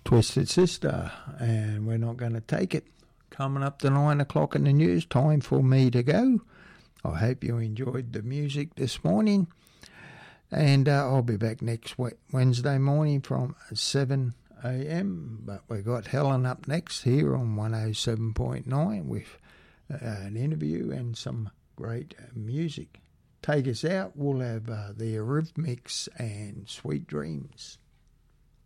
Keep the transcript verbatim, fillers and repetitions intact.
Twisted Sister, and we're not going to take it. Coming up to nine o'clock in the news, time for me to go. I hope you enjoyed the music this morning, and uh, I'll be back next Wednesday morning from seven a.m. But we've got Helen up next here on one oh seven point nine with uh, an interview and some great music. Take us out, we'll have uh, the Eurythmics and Sweet Dreams.